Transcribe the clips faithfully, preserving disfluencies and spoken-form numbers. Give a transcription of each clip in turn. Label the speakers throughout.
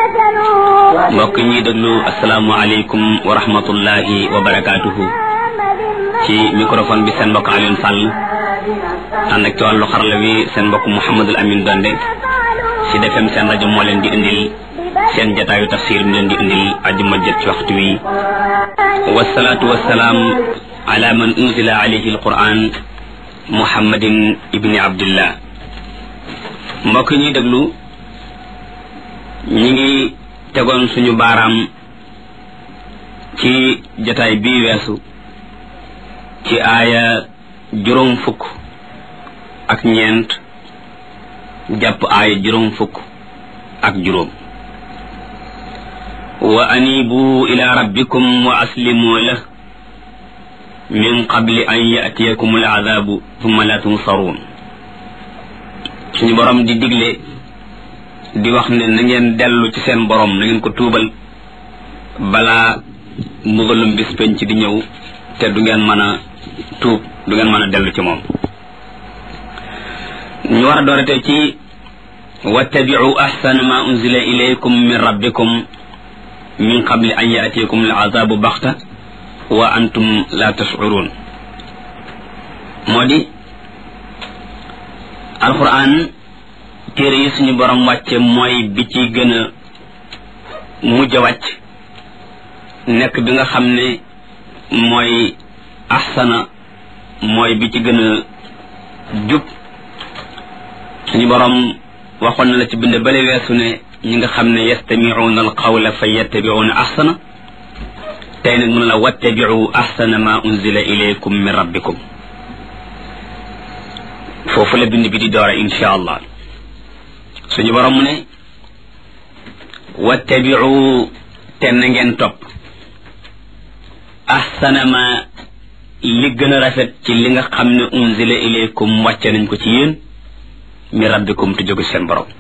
Speaker 1: mbokk ñi déglu asalaamaaleykum wa rahmatullahi wa barakaatuhu. ci microphone bi seen mbokk Alioune Sall ànd ak ci wàllu xarala wi seen mbokk Mouhamadul Amin Donde ci Sud F M seen rajo moo leen di indil seen jataayu tafsir mi leen di indil ajuma jët ci waxtu wi. wasalaatu wasalaam ala man unzila alayhi alquran muhammadin ibni abdillah. mbokk ñuy déglu ñi ngi tegoon suñu baaraam ci jataay bii weesu ci aaya juróom fukk ak ñeent jàpp aaya juróom fukk ak juróom. wa anibu ila rabbikum wa aslimu lah min qabli an yatiyakum al azabu thumma la tunsaruun. suñu borom di digle di wax ne na ngeen dellu ci seen borom na ngeen ko tuubal balaa mbugalum bis penc di ñëw te du ngeen mën a tuub du ngeen mën a dellu ci moom. ñu war a doorate ci wattabi'u ahsana ma unzila ilaykum min rabbikum min qabli an ya'tiyakum al-'adhabu baxta wa antum la tash'urun. moo di alquran téere yi suñu borom wàcce mooy bi ci gën a mujj a wàcc nekk bi nga xam ne mooy ahsana mooy bi ci gën a jub. suñu borom waxoon na la ci bind bale weesu ne ñi nga xam ne yastami'una alqawla fa yattabi'una ahsana tey nag mun la wattabi'u ahsana ma unzila ilaykum min rabbikum. foofu la bind bi di doora insha allah. suñu borom mu ne wattabi'u te na ngeen topp ahsana ma li gën a rafet ci li nga xam ne unzila ilaykum wàcce nañ ko ci yéen mi rabbikum te jóge seen borom.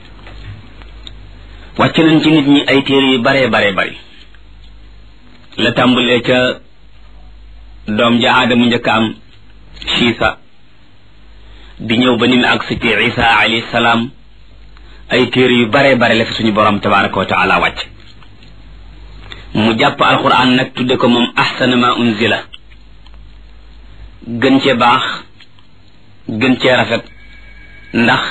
Speaker 1: wàcce nañ ci nit ñi ay téere yu bare bare bari la tàmbalee ca doom ja aadamu njëkk am Siisa di ñëw ba ni mu agsi ci Isa alayhi salaam ay téere yu bare bare la fi suñu borom tabaraka wa taala wàcc. mu jàpp alquran nag tudde ko moom ahsana ma unzila gën cee baax gën cee rafet ndax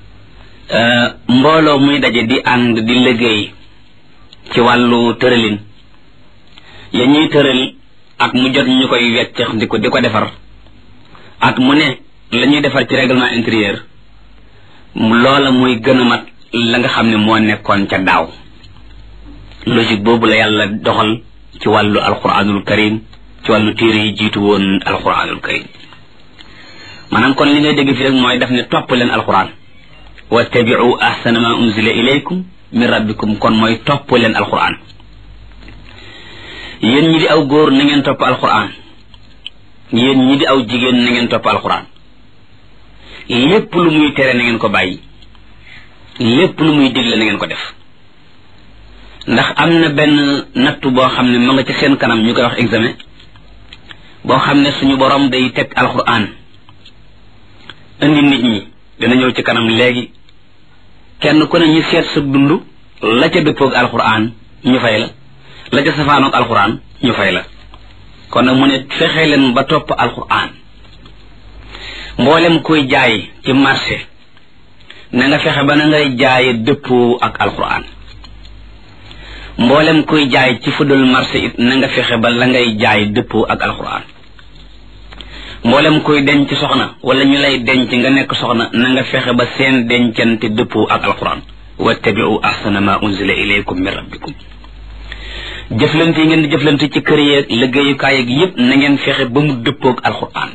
Speaker 1: mbooloo muy daje di ànd di liggéey ci wàllu tëralin ya ñuy tëral ak mu jot ñu koy weccex di ko di ko defar ak mu ne la ñuy defar ci règlement intérieur loola muy gën a mat la nga xam ne moo nekkoon ca daaw. logique boobu la yàlla doxal ci wàllu alquranul karim ci wàllu téere yi jiitu woon alquranul karim. maanaam kon li ngay dégg fi rek mooy daf ne topp leen alquran wattabi'u ahsana ma unzila ilaykum min rabbikum kon mooy topp leen alquran. yéen ñi di aw góor na ngeen topp alquran yéen ñi di aw jigéen na ngeen topp alquran. lépp lu muy tere na ngeen ko bàyyi lépp lu muy digle na ngeen ko def. ndax am na benn nattu boo xam ne ma nga ci seen kanam ñu koy wax examen boo xam ne suñu borom day teg alquran indi nit ñi dina ñëw ci kanam léegi kenn ku ne ñu seet sa dund la ca dëppoog alquran ñu fay la la ca safaanoog alquran ñu fay la. kon nag mu ne fexe leen ba topp alquran. mboolem koy jaay ci marché na nga fexe ba na ngay jaaye dëppoo ak alquran. mboolem koy jaay ci fudul marché it na nga fexe ba la ngay jaay dëppoo ak alquran. mboolem koy denc soxna wala ñu lay denc nga nekk soxna na nga fexe ba seen dencante dëppoo ak alquran. wattabi'u ahsana ma unzila ilaykum min rabbikum. jëflante yi ngeen di jëflante ci kër yeeg liggéeyukaay yeeg yépp na ngeen fexe ba mu dëppoo ak alquran.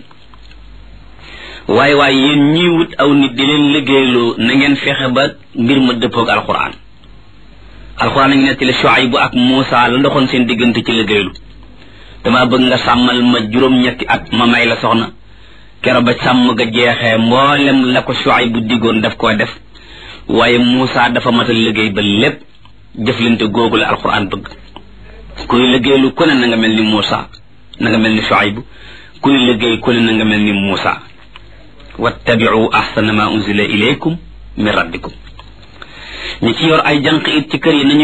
Speaker 1: waaye waaye yéen ñii wut aw nit di leen liggéeyloo na ngeen fexe ba mbir ma dëppoo ak alquran. alquran a ngi nettali Shuaybu ak Muusa la ndoxoon seen diggante ci liggéeylu. dama bëgg nga sàmmal ma juróom-ñetti at ma may la soxna kero ba sàmm ga jeexee mboolem la ko Shuaybu diggoon daf koo def waaye Muusa dafa matal liggéey ba lépp. jëflante googu la alquran bëgg. kuy liggéeylu ku ne na nga mel ni Muusa na nga mel ni Shuaybu kuy liggéey ku ne na nga mel ni Muusa. wattabi'u ahsana ma unzila ilaykum min rabbikum. ñi ci yor ay jànq it ci kër yi nañu